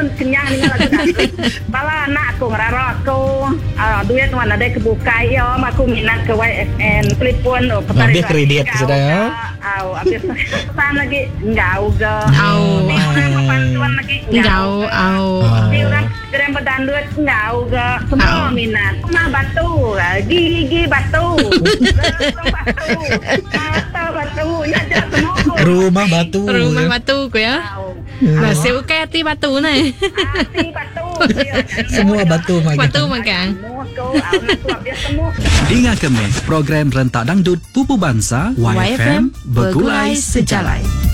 pun kenyang dengan lagu dangdut. Bala anak aku ngerara aku duit mana ada kebuka ya, aku minat ke YFN telepon Habis kredit sudah ya. Habis pesan lagi enggak uga. Bantuan lagi Enggak. Di orang keren berdangdut enggak uga. Semua minat. Rumah batu, gigi batu. Mata batu, ya semua. Rumah batu. Rumah batu ko ya. Nah, sewa hati batu na. Hati batu. Semua batu makan. Batu makan. Dengar kami program Rentak Dangdut Pupu Bangsa YFM Bergulai Sejalan.